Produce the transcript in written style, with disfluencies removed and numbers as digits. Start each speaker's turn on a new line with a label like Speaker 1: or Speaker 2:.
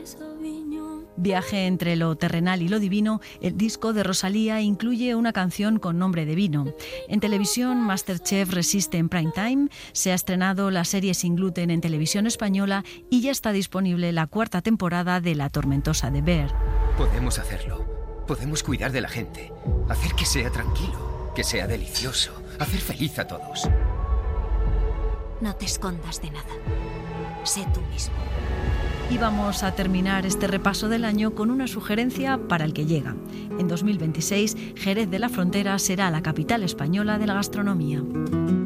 Speaker 1: Viaje entre lo terrenal y lo divino, el disco de Rosalía incluye una canción con nombre de vino. En televisión, MasterChef resiste en prime time, se ha estrenado la serie Sin gluten en Televisión Española y ya está disponible la 4ª temporada de La tormentosa de Bear.
Speaker 2: Podemos hacerlo. Podemos cuidar de la gente. Hacer que sea tranquilo, que sea delicioso. Hacer feliz a todos.
Speaker 3: No te escondas de nada. Sé tú mismo.
Speaker 1: Y vamos a terminar este repaso del año con una sugerencia para el que llega. En 2026, Jerez de la Frontera será la capital española de la gastronomía.